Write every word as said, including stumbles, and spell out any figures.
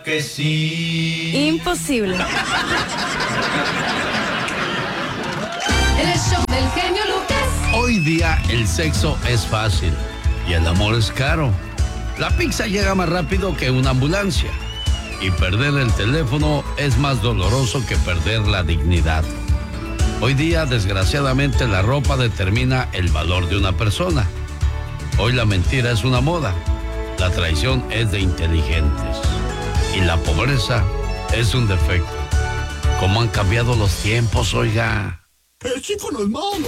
que sí. Imposible. El show del genio Lucas. Hoy día el sexo es fácil y el amor es caro. La pizza llega más rápido que una ambulancia y perder el teléfono es más doloroso que perder la dignidad. Hoy día, desgraciadamente, la ropa determina el valor de una persona. Hoy la mentira es una moda, la traición es de inteligentes y la pobreza es un defecto. ¿Cómo han cambiado los tiempos, oiga? El chico no es malo.